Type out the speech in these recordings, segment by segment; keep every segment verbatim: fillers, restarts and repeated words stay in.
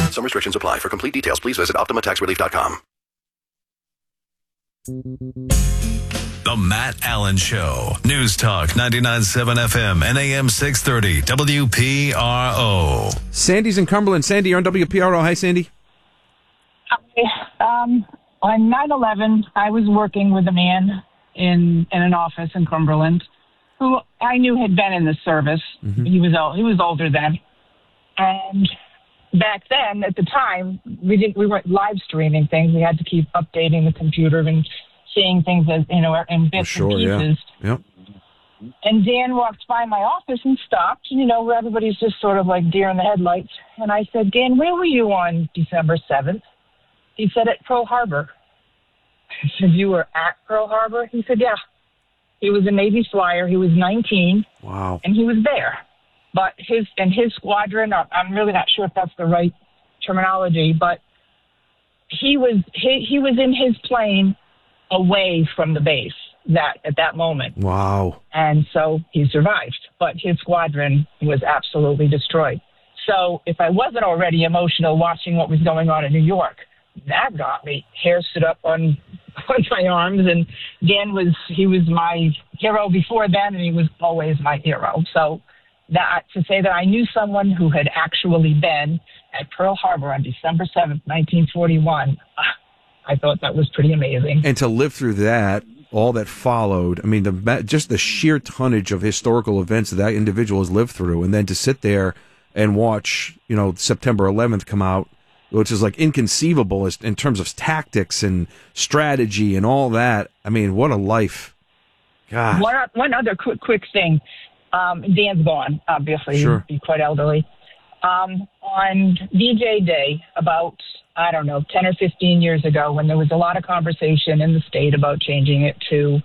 Some restrictions apply. For complete details, please visit Optima Tax Relief dot com. The Matt Allen Show. News Talk ninety-nine point seven F M and A M six thirty W P R O. Sandy's in Cumberland. Sandy, you're on W P R O. Hi, Sandy. Hi. Um, on nine eleven, I was working with a man in in an office in Cumberland who I knew had been in the service. Mm-hmm. He was old, he was older then. And back then, at the time, we didn't we weren't live streaming things. We had to keep updating the computer and seeing things as, you know, in bits oh, sure, and pieces. Yeah. Yep. And Dan walked by my office and stopped, you know, where everybody's just sort of like deer in the headlights. And I said, Dan, where were you on December seventh? He said, at Pearl Harbor. I said, you were at Pearl Harbor? He said, yeah. He was a Navy flyer. He was nineteen. Wow. And he was there. But his, and his squadron, I'm really not sure if that's the right terminology, but he was, he, he was in his plane away from the base that at that moment. Wow. And so he survived, but his squadron was absolutely destroyed. So if I wasn't already emotional watching what was going on in New York, that got me. Hair stood up on, on my arms, and Dan was, he was my hero before then, and he was always my hero. So that to say that I knew someone who had actually been at Pearl Harbor on December seventh, nineteen forty-one, I thought that was pretty amazing. And to live through that, all that followed, I mean, the just the sheer tonnage of historical events that that individual has lived through, and then to sit there and watch, you know, September eleventh come out, which is like inconceivable as, in terms of tactics and strategy and all that. I mean, what a life. God. One, one other quick, quick thing. Um, Dan's gone, obviously. Sure. He'd be quite elderly. Um, on V J Day, about, I don't know, ten or fifteen years ago, when there was a lot of conversation in the state about changing it to,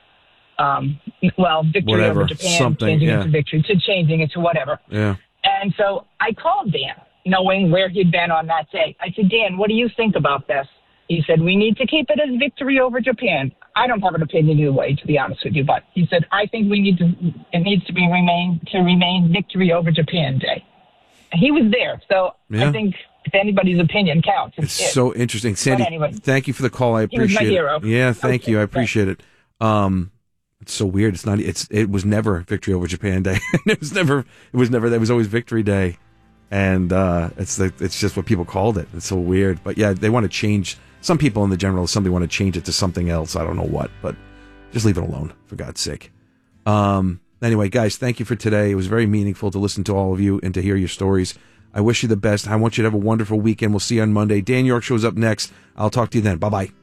um, well, victory whatever, over Japan, something, changing yeah. it to victory, to changing it to whatever. Yeah. And so I called Dan, knowing where he'd been on that day. I said, Dan, what do you think about this? He said, we need to keep it as victory over Japan. I don't have an opinion either way, to be honest with you, but he said, I think we need to, it needs to be remain, to remain victory over Japan Day. And he was there, so yeah. I think if anybody's opinion counts, it's, it's so interesting. Sandy, anyway, thank you for the call. I appreciate he was my it. hero. Yeah, thank okay, you. I appreciate thanks. it. Um, it's so weird. It's not, it's, it was never victory over Japan Day. it was never, it was never, that was always victory day. And, uh, it's the, it's just what people called it. It's so weird. But yeah, they want to change, some people in the General Assembly want to change it to something else. I don't know what, but just leave it alone, for God's sake. Um, anyway, guys, thank you for today. It was very meaningful to listen to all of you and to hear your stories. I wish you the best. I want you to have a wonderful weekend. We'll see you on Monday. Dan York shows up next. I'll talk to you then. Bye-bye.